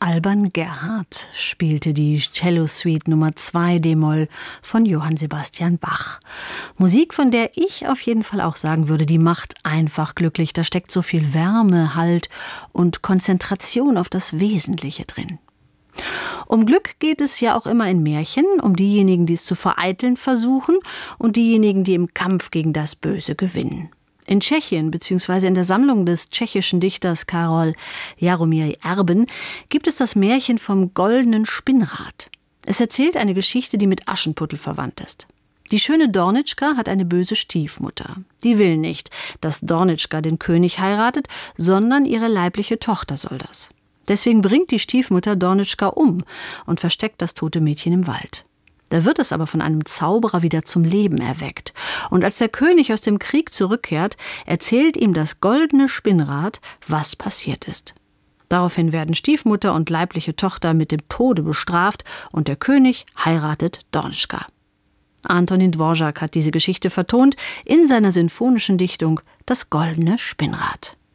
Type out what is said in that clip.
Alban Gerhardt spielte die Cello-Suite Nummer 2 d-Moll von Johann Sebastian Bach. Musik, von der ich auf jeden Fall auch sagen würde, die macht einfach glücklich. Da steckt so viel Wärme, Halt und Konzentration auf das Wesentliche drin. Um Glück geht es ja auch immer in Märchen, um diejenigen, die es zu vereiteln versuchen und diejenigen, die im Kampf gegen das Böse gewinnen. In Tschechien bzw. in der Sammlung des tschechischen Dichters Karol Jaromír Erben gibt es das Märchen vom goldenen Spinnrad. Es erzählt eine Geschichte, die mit Aschenputtel verwandt ist. Die schöne Dornitschka hat eine böse Stiefmutter. Die will nicht, dass Dornitschka den König heiratet, sondern ihre leibliche Tochter soll das. Deswegen bringt die Stiefmutter Dornitschka um und versteckt das tote Mädchen im Wald. Da wird es aber von einem Zauberer wieder zum Leben erweckt. Und als der König aus dem Krieg zurückkehrt, erzählt ihm das goldene Spinnrad, was passiert ist. Daraufhin werden Stiefmutter und leibliche Tochter mit dem Tode bestraft und der König heiratet Dornitschka. Antonín Dvořák hat diese Geschichte vertont in seiner sinfonischen Dichtung Das goldene Spinnrad.